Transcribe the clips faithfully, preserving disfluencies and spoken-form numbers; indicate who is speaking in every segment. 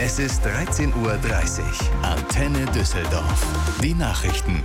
Speaker 1: Es ist dreizehn Uhr dreißig. Antenne Düsseldorf. Die Nachrichten.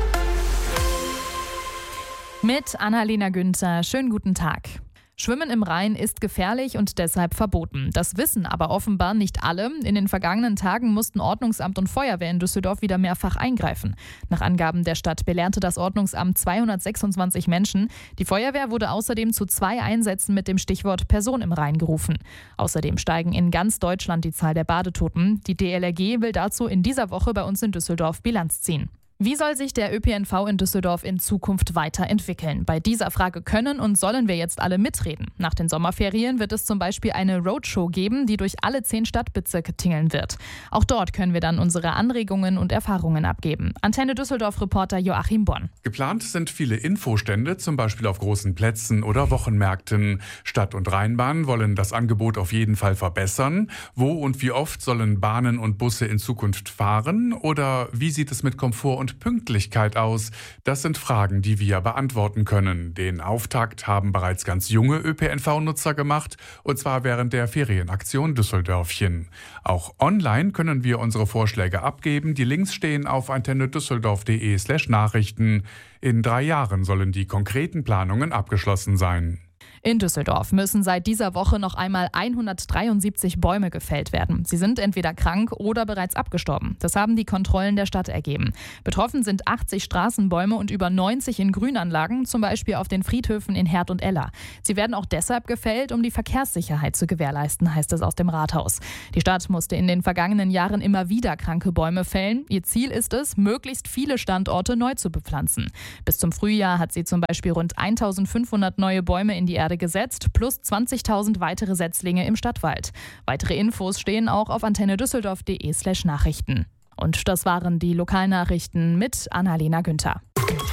Speaker 2: Mit Annalena Günther. Schönen guten Tag. Schwimmen im Rhein ist gefährlich und deshalb verboten. Das wissen aber offenbar nicht alle. In den vergangenen Tagen mussten Ordnungsamt und Feuerwehr in Düsseldorf wieder mehrfach eingreifen. Nach Angaben der Stadt belehrte das Ordnungsamt zweihundertsechsundzwanzig Menschen. Die Feuerwehr wurde außerdem zu zwei Einsätzen mit dem Stichwort Person im Rhein gerufen. Außerdem steigen in ganz Deutschland die Zahl der Badetoten. Die D L R G will dazu in dieser Woche bei uns in Düsseldorf Bilanz ziehen. Wie soll sich der Ö P N V in Düsseldorf in Zukunft weiterentwickeln? Bei dieser Frage können und sollen wir jetzt alle mitreden. Nach den Sommerferien wird es zum Beispiel eine Roadshow geben, die durch alle zehn Stadtbezirke tingeln wird. Auch dort können wir dann unsere Anregungen und Erfahrungen abgeben. Antenne Düsseldorf-Reporter Joachim Bonn.
Speaker 3: Geplant sind viele Infostände, zum Beispiel auf großen Plätzen oder Wochenmärkten. Stadt und Rheinbahn wollen das Angebot auf jeden Fall verbessern. Wo und wie oft sollen Bahnen und Busse in Zukunft fahren? Oder wie sieht es mit Komfort und Pünktlichkeit aus? Das sind Fragen, die wir beantworten können. Den Auftakt haben bereits ganz junge Ö P N V-Nutzer gemacht, und zwar während der Ferienaktion Düsseldörfchen. Auch online können wir unsere Vorschläge abgeben. Die Links stehen auf antennedüsseldorf.de slash Nachrichten. In drei Jahren sollen die konkreten Planungen abgeschlossen sein.
Speaker 2: In Düsseldorf müssen seit dieser Woche noch einmal hundertdreiundsiebzig Bäume gefällt werden. Sie sind entweder krank oder bereits abgestorben. Das haben die Kontrollen der Stadt ergeben. Betroffen sind achtzig Straßenbäume und über neunzig in Grünanlagen, zum Beispiel auf den Friedhöfen in Herd und Eller. Sie werden auch deshalb gefällt, um die Verkehrssicherheit zu gewährleisten, heißt es aus dem Rathaus. Die Stadt musste in den vergangenen Jahren immer wieder kranke Bäume fällen. Ihr Ziel ist es, möglichst viele Standorte neu zu bepflanzen. Bis zum Frühjahr hat sie zum Beispiel rund eintausendfünfhundert neue Bäume in die Erde gesetzt, plus zwanzigtausend weitere Setzlinge im Stadtwald. Weitere Infos stehen auch auf antennedüsseldorf.de slash Nachrichten. Und das waren die Lokalnachrichten mit Annalena Günther.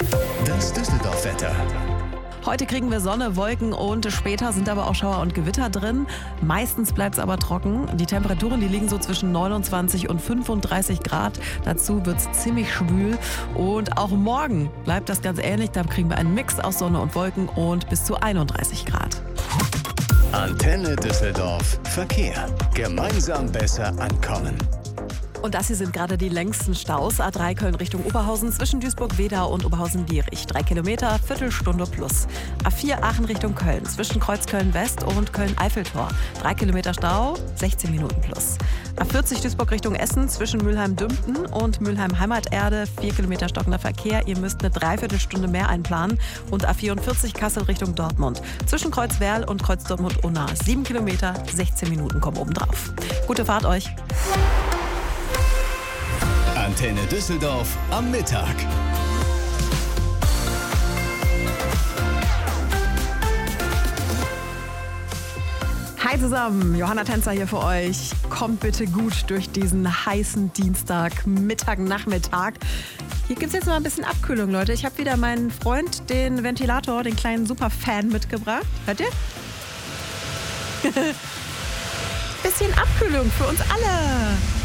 Speaker 1: Das Düsseldorf-Wetter.
Speaker 4: Heute kriegen wir Sonne, Wolken und später sind aber auch Schauer und Gewitter drin. Meistens bleibt es aber trocken. Die Temperaturen, die liegen so zwischen neunundzwanzig und fünfunddreißig Grad. Dazu wird es ziemlich schwül. Und auch morgen bleibt das ganz ähnlich. Da kriegen wir einen Mix aus Sonne und Wolken und bis zu einunddreißig Grad.
Speaker 1: Antenne Düsseldorf. Verkehr. Gemeinsam besser ankommen.
Speaker 4: Und das hier sind gerade die längsten Staus. A drei Köln Richtung Oberhausen zwischen Duisburg-Wedau und Oberhausen-Lierich. Drei Kilometer, Viertelstunde plus. A vier Aachen Richtung Köln zwischen Kreuzköln West und Köln-Eiffeltor. Drei Kilometer Stau, sechzehn Minuten plus. A vierzig Duisburg Richtung Essen zwischen Mülheim-Dümpten und Mülheim-Heimaterde. Vier Kilometer stockender Verkehr. Ihr müsst eine Dreiviertelstunde mehr einplanen. Und A vierundvierzig Kassel Richtung Dortmund. Zwischen Kreuzwerl und Kreuz Dortmund-Unna. Sieben Kilometer, sechzehn Minuten kommen obendrauf. Gute Fahrt euch.
Speaker 1: Antenne Düsseldorf am Mittag.
Speaker 4: Hi zusammen, Johanna Tänzer hier für euch. Kommt bitte gut durch diesen heißen Dienstag, Mittag, Nachmittag. Hier gibt es jetzt mal ein bisschen Abkühlung, Leute. Ich habe wieder meinen Freund, den Ventilator, den kleinen Superfan mitgebracht. Hört ihr? Bisschen Abkühlung für uns alle.